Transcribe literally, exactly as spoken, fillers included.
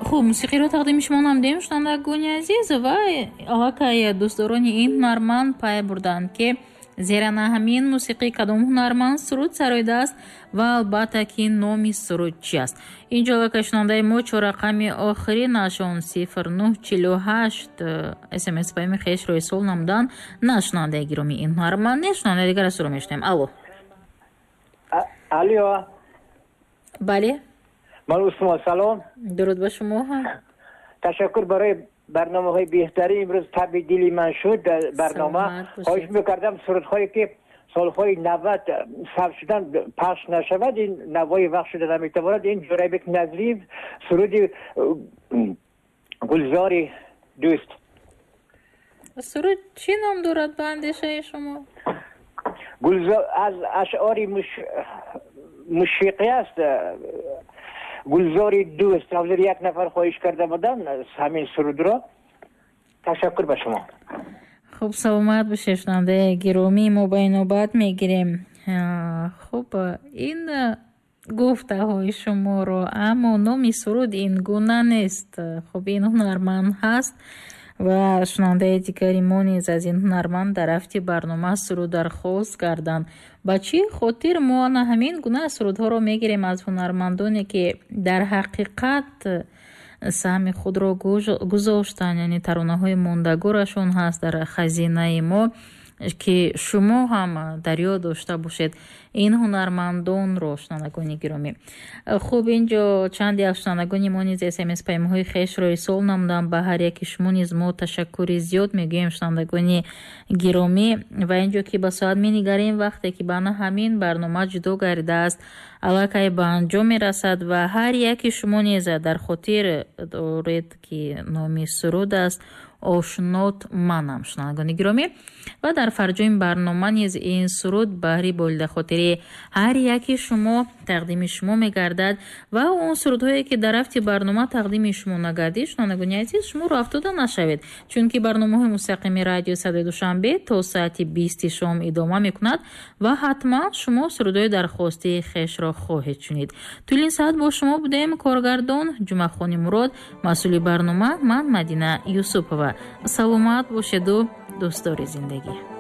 хуб, мусиқиро тақдими шумо намудем шунавандагони азиз ва аллакай дӯстдорони ин ҳунарманд пай бурданд ки зера на ҳамин мусиқӣ кадом ҳунарманд суруд сароидааст ва албатта ки номи суруд чи аст. Инҷо аллакай шунавандаи мо чорақами охирӣ нашон сифр нӯҳ чилу ҳашт смс паёми хешро ирсол намудан. На шунавандаи гиромӣ ин ҳунарманд не шунавандаи дигар асуро мешунем. Алло. Алло. Бале. من عثمان سلام. درود به شما هم. تشکر برای برنامه های بهتری. امروز طبع دلی من شد برنامه. خواهش میکردم سرودهایی که سالهای نود ثبت شدن پخش نشود این نوای وقت شده نمیتواند. این جریبک نظری سرود گلزار دوست. سرود چی نام دارد به اندیشه شما؟ گلزار از اشعاری مش... موسیقی است. گلزاری دوست. حاضر یک نفر خواهش کرده بودن همین سرود را. تشکر به شما. خوب سلامت باشید شنونده گرامی، ما با نوبت میگیریم. خوب این گفته های شما رو، اما نام سرود این گونه نیست. خب این هنرمند هست و شنونده دیگری ما نیز از این هنرمند در رفتی برنامه سرود درخواست کردند. با چی خاطر ما نه همین گونه سرودها رو میگیریم از هنرمندانی که در حقیقت سهم خود را گذاشتن، یعنی ترانه های موندگارشون هست در خزینه ما که شما هم در یاد داشته باشید این هنرمندان رو. شنوندگان گرامی، خوب اینجا چند یک شنوندگان ما نیز اس ام اس پیام های خویش را ارسال نمودند. به هر یک شما نیز ما تشکر زیاد میگوییم شنوندگان گرامی. و اینجا که به ساعت می‌نگریم وقتی که بنا همین برنامه جدا گردیده است الکای به انجام میرسد و هر یک شما نیز در خاطر دارید که نامی سرود است آشنات منم. شنوندگان گرامی، و در فرجام برنامه نیز این سرود بهری بولده خاطری هر یکی شما تقدیم شما میگردد و اون سرودهایی که در رفت برنامه تقدیم شما نگردید شنوندگان عزیز شما رو افتاده نشوید، چون که برنامه های مستقیم رادیو صدای دوشنبه تا ساعت بیست شام ادامه میکند و حتما شما سرودهای درخواستی خویش را خواهید شنید. طول این ساعت با شما بودیم کارگردان جمعه خانی مراد، مسئول برنامه من مدینه یوسفова. سلامت باشید و دوستدار زندگی.